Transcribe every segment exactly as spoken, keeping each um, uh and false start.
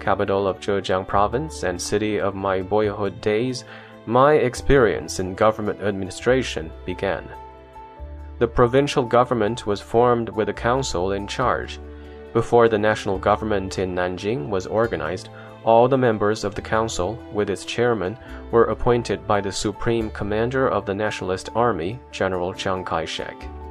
capital of Zhejiang Province and city of my boyhood days, my experience in government administration began. The provincial government was formed with a council in charge. Before the national government in Nanjing was organized, all the members of the council, with its chairman, were appointed by the supreme commander of the Nationalist Army, General Chiang Kai-shek.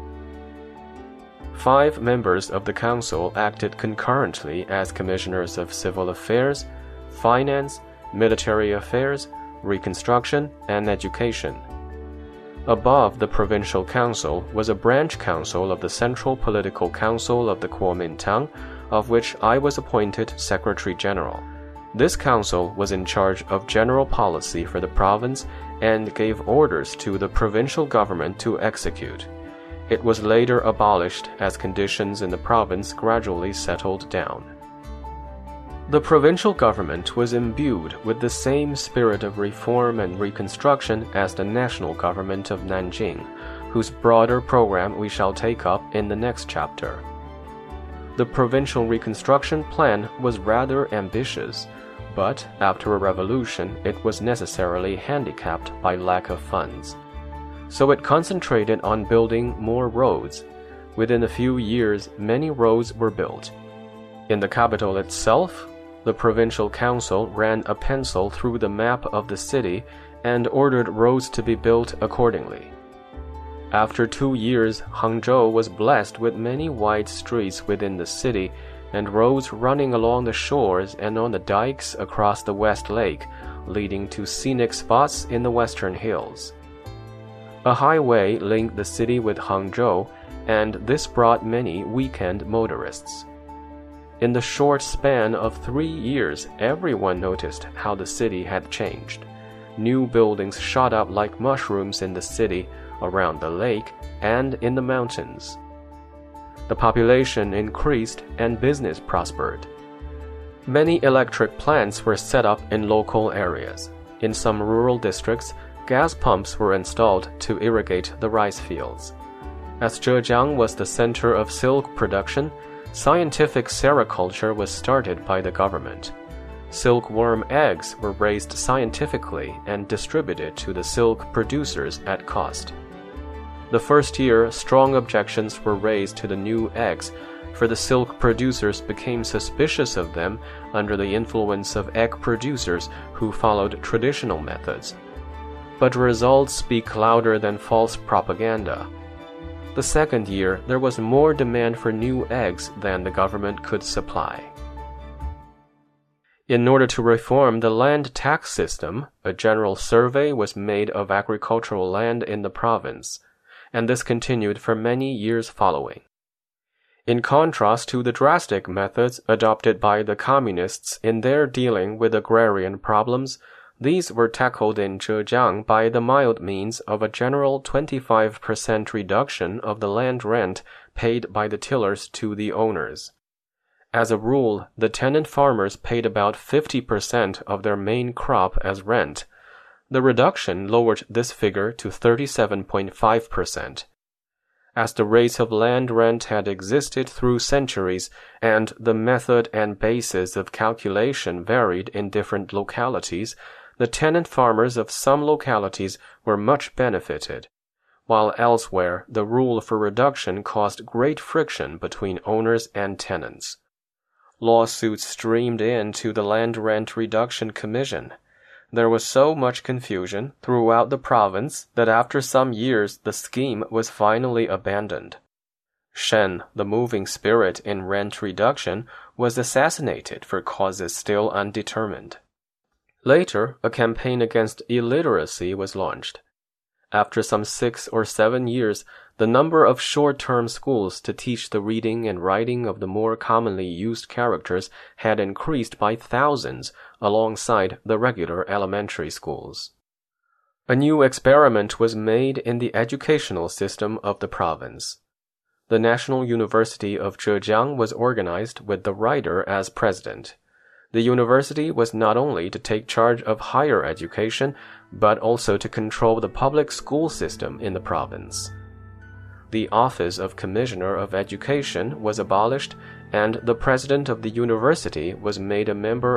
Five members of the council acted concurrently as commissioners of civil affairs, finance, military affairs, reconstruction, and education. Above the provincial council was a branch council of the Central Political Council of the Kuomintang, of which I was appointed Secretary General. This council was in charge of general policy for the province and gave orders to the provincial government to execute. It was later abolished as conditions in the province gradually settled down. The provincial government was imbued with the same spirit of reform and reconstruction as the national government of Nanjing, whose broader program we shall take up in the next chapter. The provincial reconstruction plan was rather ambitious, but after a revolution it was necessarily handicapped by lack of funds. So it concentrated on building more roads. Within a few years, many roads were built. In the capital itself, the provincial council ran a pencil through the map of the city and ordered roads to be built accordingly. After two years, Hangzhou was blessed with many wide streets within the city and roads running along the shores and on the dikes across the West Lake, leading to scenic spots in the western hills. A highway linked the city with Hangzhou, and this brought many weekend motorists. In the short span of three years, everyone noticed how the city had changed. New buildings shot up like mushrooms in the city, around the lake, and in the mountains. The population increased and business prospered. Many electric plants were set up in local areas. In some rural districts, gas pumps were installed to irrigate the rice fields. As Zhejiang was the center of silk production, scientific sericulture was started by the government. Silkworm eggs were raised scientifically and distributed to the silk producers at cost. The first year, strong objections were raised to the new eggs, for the silk producers became suspicious of them under the influence of egg producers who followed traditional methods. But results speak louder than false propaganda. The second year, there was more demand for new eggs than the government could supply. In order to reform the land tax system, a general survey was made of agricultural land in the province, and this continued for many years following. In contrast to the drastic methods adopted by the communists in their dealing with agrarian problems, these were tackled in Zhejiang by the mild means of a general twenty-five percent reduction of the land rent paid by the tillers to the owners. As a rule, the tenant farmers paid about fifty percent of their main crop as rent. The reduction lowered this figure to thirty-seven point five percent. As the rates of land rent had existed through centuries, and the method and basis of calculation varied in different localities, the tenant farmers of some localities were much benefited, while elsewhere the rule for reduction caused great friction between owners and tenants. Lawsuits streamed in to the Land Rent Reduction Commission. There was so much confusion throughout the province that after some years the scheme was finally abandoned. Shen, the moving spirit in rent reduction, was assassinated for causes still undetermined. Later, a campaign against illiteracy was launched. After some six or seven years, the number of short-term schools to teach the reading and writing of the more commonly used characters had increased by thousands alongside the regular elementary schools. A new experiment was made in the educational system of the province. The National University of Zhejiang was organized with the writer as president. The university was not only to take charge of higher education, but also to control the public school system in the province. The office of Commissioner of Education was abolished, and the president of the university was made a member